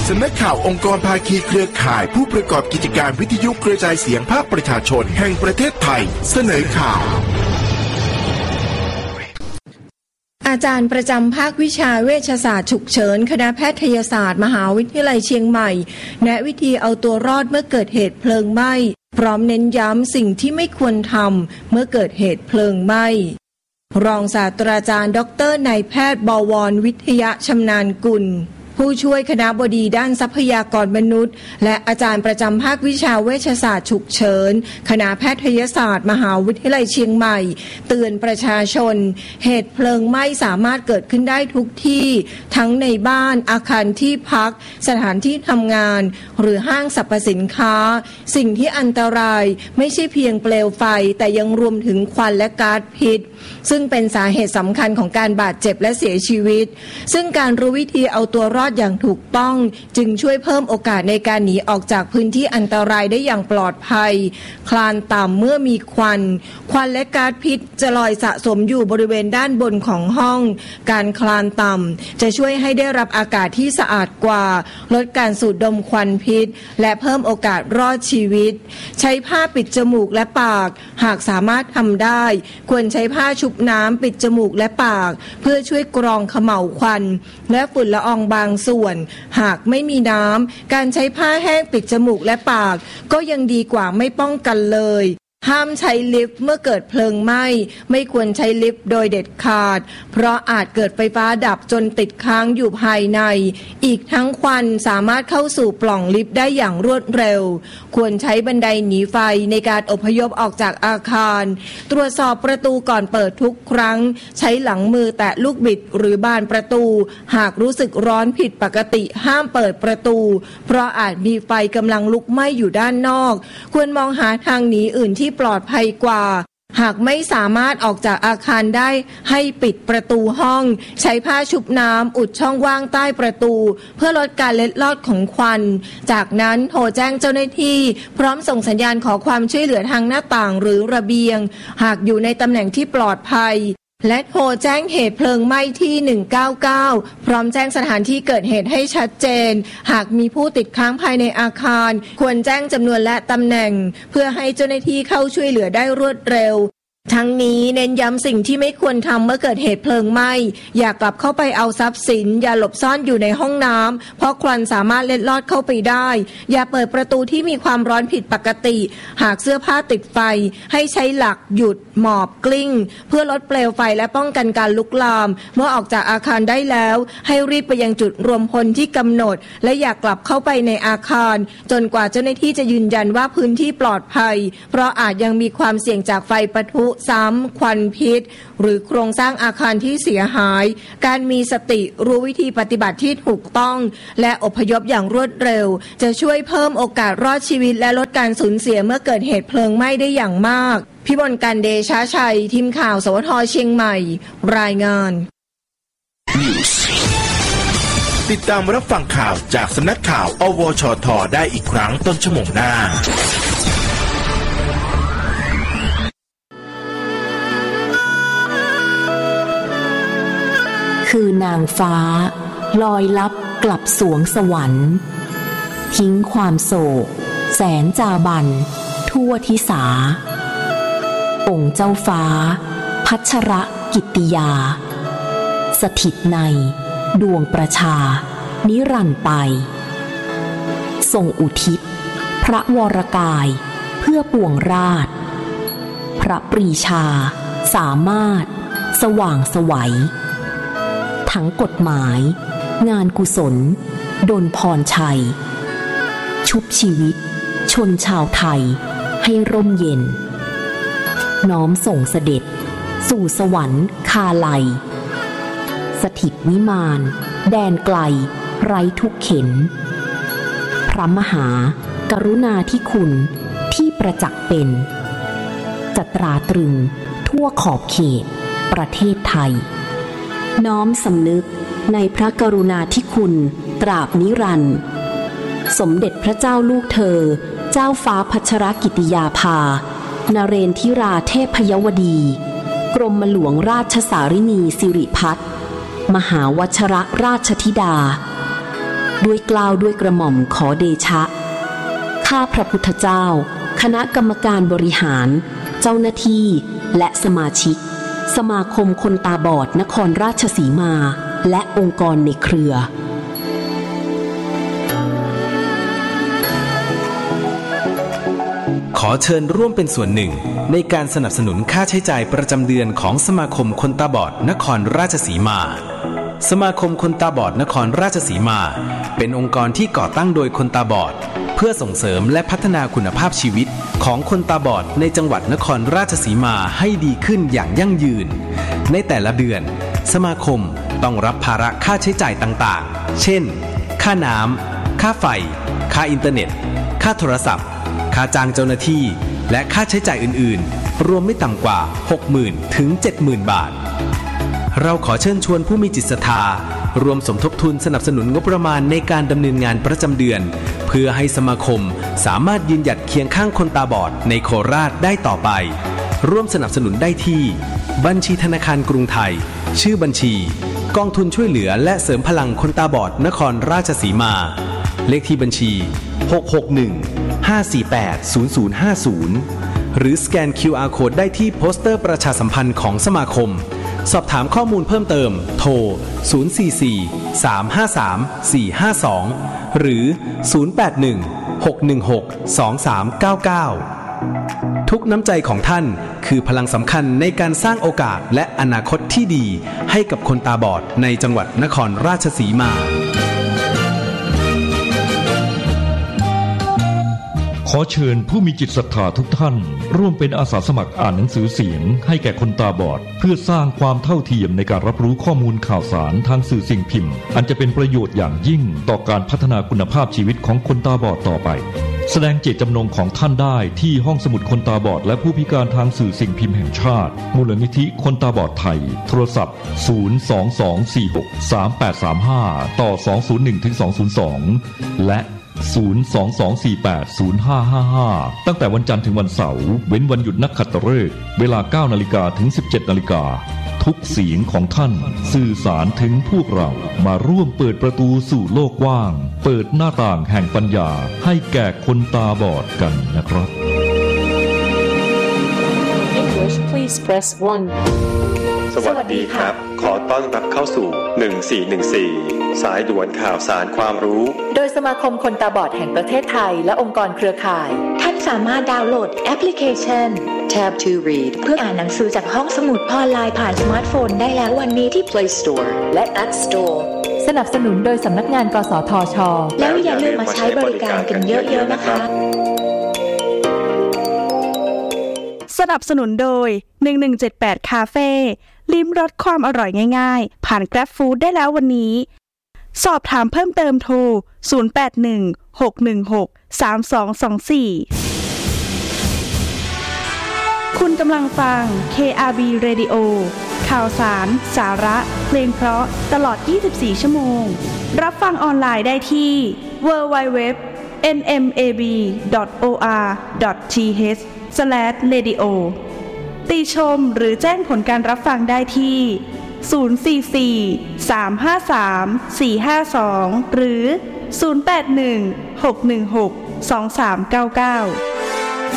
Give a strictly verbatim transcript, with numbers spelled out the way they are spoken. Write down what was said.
สำนักข่าวองค์กรภาคีเครือข่ายผู้ประกอบกิจการวิทยุกระจายเสียงภาคประชาชนแห่งประเทศไทยเสนอข่าวอาจารย์ประจำภาควิชาเวชศาสตร์ฉุกเฉินคณะแพทยศาสตร์มหาวิทยาลัยเชียงใหม่แนะวิธีเอาตัวรอดเมื่อเกิดเหตุเพลิงไหม้พร้อมเน้นย้ำสิ่งที่ไม่ควรทำเมื่อเกิดเหตุเพลิงไหม้รองศาสตราจารย์ดรนายแพทย์บวรวิทยาชำนาญกุลผู้ช่วยคณบดีด้านทรัพยากรมนุษย์และอาจารย์ประจำภาควิชาเวชศาสตร์ฉุกเฉินคณะแพทยศาสตร์มหาวิทยาลัยเชียงใหม่เตือนประชาชนเหตุเพลิงไหม้สามารถเกิดขึ้นได้ทุกที่ทั้งในบ้านอาคารที่พักสถานที่ทำงานหรือห้างสรรพสินค้าสิ่งที่อันตรายไม่ใช่เพียงเปลวไฟแต่ยังรวมถึงควันและก๊าซพิษซึ่งเป็นสาเหตุสำคัญของการบาดเจ็บและเสียชีวิตซึ่งการรู้วิธีเอาตัวรอดอย่างถูกต้องจึงช่วยเพิ่มโอกาสในการหนีออกจากพื้นที่อันตรายได้อย่างปลอดภัยคลานต่ำเมื่อมีควันควันและก๊าซพิษจะลอยสะสมอยู่บริเวณด้านบนของห้องการคลานต่ำจะช่วยให้ได้รับอากาศที่สะอาดกว่าลดการสูดดมควันพิษและเพิ่มโอกาสรอดชีวิตใช้ผ้าปิดจมูกและปากหากสามารถทำได้ควรใช้ผ้าชุบน้ำปิดจมูกและปากเพื่อช่วยกรองเขม่าวควันและฝุ่นละอองบางส่วนหากไม่มีน้ำการใช้ผ้าแห้งปิดจมูกและปากก็ยังดีกว่าไม่ป้องกันเลยห้ามใช้ลิฟต์เมื่อเกิดเพลิงไหม้ไม่ควรใช้ลิฟต์โดยเด็ดขาดเพราะอาจเกิดไฟฟ้าดับจนติดค้างอยู่ภายในอีกทั้งควันสามารถเข้าสู่ปล่องลิฟต์ได้อย่างรวดเร็วควรใช้บันไดหนีไฟในการอพยพออกจากอาคารตรวจสอบประตูก่อนเปิดทุกครั้งใช้หลังมือแตะลูกบิดหรือบานประตูหากรู้สึกร้อนผิดปกติห้ามเปิดประตูเพราะอาจมีไฟกำลังลุกไหม้อยู่ด้านนอกควรมองหาทางหนีอื่นที่ปลอดภัยกว่าหากไม่สามารถออกจากอาคารได้ให้ปิดประตูห้องใช้ผ้าชุบน้ำอุดช่องว่างใต้ประตูเพื่อลดการเล็ดลอดของควันจากนั้นโทรแจ้งเจ้าหน้าที่พร้อมส่งสัญญาณขอความช่วยเหลือทางหน้าต่างหรือระเบียงหากอยู่ในตำแหน่งที่ปลอดภัยและโทรแจ้งเหตุเพลิงไหม้ที่หนึ่งเก้าเก้าพร้อมแจ้งสถานที่เกิดเหตุให้ชัดเจนหากมีผู้ติดค้างภายในอาคารควรแจ้งจำนวนและตำแหน่งเพื่อให้เจ้าหน้าที่เข้าช่วยเหลือได้รวดเร็วทั้งนี้เน้นย้ำสิ่งที่ไม่ควรทำเมื่อเกิดเหตุเพลิงไหม้อย่ากลับเข้าไปเอาทรัพย์สินอย่าหลบซ่อนอยู่ในห้องน้ำเพราะควันสามารถเล็ดลอดเข้าไปได้อย่าเปิดประตูที่มีความร้อนผิดปกติหากเสื้อผ้าติดไฟให้ใช้หลักหยุดหมอบกลิ้งเพื่อลดเปลวไฟและป้องกันการลุกลามเมื่อออกจากอาคารได้แล้วให้รีบไปยังจุดรวมพลที่กำหนดและอย่ากลับเข้าไปในอาคารจนกว่าเจ้าหน้าที่จะยืนยันว่าพื้นที่ปลอดภัยเพราะอาจยังมีความเสี่ยงจากไฟปะทุซ้ำควันพิษหรือโครงสร้างอาคารที่เสียหายการมีสติรู้วิธีปฏิบัติที่ถูกต้องและอพยพอย่างรวดเร็วจะช่วยเพิ่มโอกาสรอดชีวิตและลดการสูญเสียเมื่อเกิดเหตุเพลิงไหม้ได้อย่างมากพิมลการเดชาชัยทีมข่าวสวทเชียงใหม่รายงานติดตามรับฟังข่าวจากสำนักข่าวอวชทได้อีกครั้งต้นชั่วโมงหน้าคือนางฟ้าลอยลับกลับสวงสวรรค์ทิ้งความโศกแสนจาบันทั่วทิสาองค์เจ้าฟ้าพัชรกิตติยาสถิตในดวงประชานิรันดร์ไปทรงอุทิศพระวรกายเพื่อปวงราชพระปรีชาสามารถสว่างไสวทั้งกฎหมายงานกุศลดลพรชัยชุบชีวิตชนชาวไทยให้ร่มเย็นน้อมส่งเสด็จสู่สวรรค์คาไลสถิตวิมานแดนไกลไร้ทุกเข็ญพระมหากรุณาธิคุณที่ประจักษ์เป็นจัตราตรึงทั่วขอบเขตประเทศไทยน้อมสำนึกในพระกรุณาธิคุณตราบนิรันดร์สมเด็จพระเจ้าลูกเธอเจ้าฟ้าพัชรกิติยาภานเรนทิราเทพยวดีกรมหลวงราชสารินีสิริพัฒน์มหาวชรราชธิดาด้วยเกล้าด้วยกระหม่อมขอเดชะข้าพระพุทธเจ้าคณะกรรมการบริหารเจ้าหน้าที่และสมาชิกสมาคมคนตาบอดนครราชสีมาและองค์กรในเครือขอเชิญร่วมเป็นส่วนหนึ่งในการสนับสนุนค่าใช้จ่ายประจำเดือนของสมาคมคนตาบอดนครราชสีมาสมาคมคนตาบอดนครราชสีมาเป็นองค์กรที่ก่อตั้งโดยคนตาบอดเพื่อส่งเสริมและพัฒนาคุณภาพชีวิตของคนตาบอดในจังหวัดนครราชสีมาให้ดีขึ้นอย่างยั่งยืนในแต่ละเดือนสมาคมต้องรับภาระค่าใช้จ่ายต่างๆเช่นค่าน้ำค่าไฟค่าอินเทอร์เน็ตค่าโทรศัพท์ค่าจ้างเจ้าหน้าที่และค่าใช้จ่ายอื่นๆรวมไม่ต่ำกว่า หกหมื่น ถึง เจ็ดหมื่น บาทเราขอเชิญชวนผู้มีจิตศรัทธารวมสมทบทุนสนับสนุนงบประมาณในการดำเนินงานประจำเดือนเพื่อให้สมาคมสามารถยืนหยัดเคียงข้างคนตาบอดในโคราชได้ต่อไปร่วมสนับสนุนได้ที่บัญชีธนาคารกรุงไทยชื่อบัญชีกองทุนช่วยเหลือและเสริมพลังคนตาบอดนครราชสีมาเลขที่บัญชีหก หก หนึ่ง ห้า สี่ แปด ศูนย์ ศูนย์ ห้า ศูนย์หรือสแกน คิว อาร์ Code ได้ที่โปสเตอร์ประชาสัมพันธ์ของสมาคมสอบถามข้อมูลเพิ่มเติมโทรศูนย์ สี่ สี่ สาม ห้า สาม สี่ ห้า สองหรือศูนย์ แปด หนึ่ง หก หนึ่ง หก สอง สาม เก้า เก้าทุกน้ำใจของท่านคือพลังสำคัญในการสร้างโอกาสและอนาคตที่ดีให้กับคนตาบอดในจังหวัดนครราชสีมาขอเชิญผู้มีจิตศรัทธาทุกท่านร่วมเป็นอาสาสมัครอ่านหนังสือเสียงให้แก่คนตาบอดเพื่อสร้างความเท่าเทียมในการรับรู้ข้อมูลข่าวสารทางสื่อสิ่งพิมพ์อันจะเป็นประโยชน์อย่างยิ่งต่อการพัฒนาคุณภาพชีวิตของคนตาบอดต่อไปแสดงเจตจำนงของท่านได้ที่ห้องสมุดคนตาบอดและผู้พิการทางสื่อสิ่งพิมพ์แห่งชาติมูลนิธิคนตาบอดไทยโทรศัพท์ศูนย์ สอง สอง สี่ หก สาม แปด สาม ห้าต่อสอง ศูนย์ หนึ่ง ถึง สอง ศูนย์ สองและศูนย์ สอง สอง สี่ แปด ศูนย์ ห้า ห้า ห้าตั้งแต่วันจันทร์ถึงวันเสาร์เว้นวันหยุดนักขัตฤกษ์เวลา เก้า นาฬิกาถึง สิบเจ็ด นาฬิกาทุกเสียงของท่านสื่อสารถึงพวกเรามาร่วมเปิดประตูสู่โลกกว้างเปิดหน้าต่างแห่งปัญญาให้แก่คนตาบอดกันนะครับ English please press one สวัสดีครับขอต้อนรับเข้าสู่หนึ่งสี่หนึ่งสี่สายด่วนข่าวสารความรู้โดยสมาคมคนตาบอดแห่งประเทศไทยและองค์กรเครือข่ายท่านสามารถดาวน์โหลดแอปพลิเคชัน Tab to Read เพื่ออ่านหนังสือจากห้องสมุดออนไลน์ผ่านสมาร์ทโฟนได้แล้ววันนี้ที่ Play Store และ App Store สนับสนุนโดยสำนักงานกสทช.แล้วอย่าลืมมาใช้บริการกันเยอะๆนะคะสนับสนุนโดยหนึ่งหนึ่งเจ็ดแปดคาเฟ่ลิ้มรสความอร่อยง่ายๆผ่าน Grab Food ได้แล้ววันนี้สอบถามเพิ่มเติมโทรศูนย์ แปด หนึ่ง หก หนึ่ง หก สาม สอง สอง สี่ คุณกำลังฟัง เค อาร์ บี Radio ข่าวสารสาระเพลงเพราะตลอดยี่สิบสี่ชั่วโมงรับฟังออนไลน์ได้ที่ ดับเบิลยู ดับเบิลยู ดับเบิลยู ดอท เอ็น เอ็ม เอ บี ดอท โอ อาร์ ดอท ที เอช สแลช เรดิโอ ติชมหรือแจ้งผลการรับฟังได้ที่ศูนย์ สี่ สี่ สาม ห้า สาม สี่ ห้า สองหรือศูนย์ แปด หนึ่ง หก หนึ่ง หก สอง สาม เก้า เก้า